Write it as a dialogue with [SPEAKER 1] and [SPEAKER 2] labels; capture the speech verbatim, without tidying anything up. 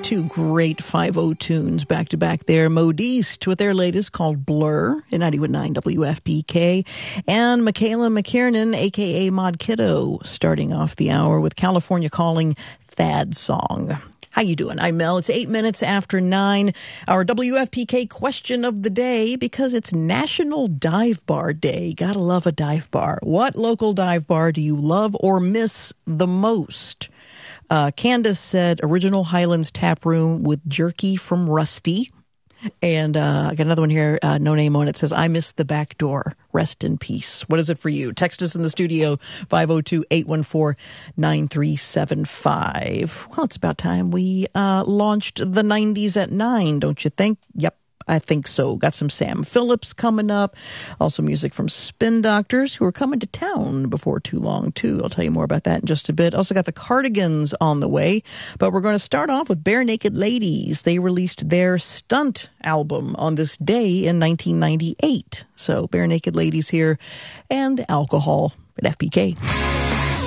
[SPEAKER 1] Two great five oh tunes back-to-back there. Modiste with their latest called Blur in ninety-one point nine W F P K. And Michaela McKiernan, a k a. Mod Kiddo, starting off the hour with California Calling Thad Song. How you doing? I'm Mel. It's eight minutes after nine. Our W F P K question of the day, because it's National Dive Bar Day. Gotta love a dive bar. What local dive bar do you love or miss the most? Uh, Candace said Original Highlands Tap Room with jerky from Rusty. And uh, I got another one here, uh, no name on it, says, I miss the back door. Rest in peace. What is it for you? Text us in the studio, five oh two, eight one four, nine three seven five. Well, it's about time we uh, launched the nineties at nine, don't you think? Yep. I think so. Got some Sam Phillips coming up. Also music from Spin Doctors, who are coming to town before too long, too. I'll tell you more about that in just a bit. Also got the Cardigans on the way. But we're going to start off with Bare Naked Ladies. They released their Stunt album on this day in nineteen ninety-eight. So Bare Naked Ladies here, and Alcohol at F P K.